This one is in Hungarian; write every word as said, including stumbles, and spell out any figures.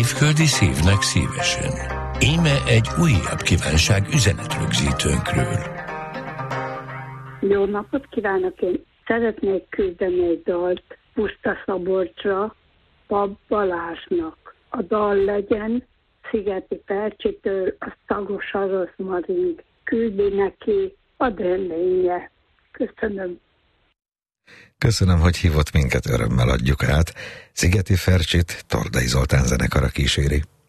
Évföldi szívnek szívesen. Íme egy újabb kívánság üzenetrögzítőnkről. Jó napot kívánok! Én szeretnék küldeni egy dalt Puszta Szabolcsra, Pap Balázsnak. A dal legyen Szigeti Percsitől a Szagos Araszmaring. Küldi neki a Dellénye. Köszönöm. Köszönöm, hogy hívott minket, örömmel adjuk át. Szigeti Fercsit Tordai Zoltán zenekara kíséri.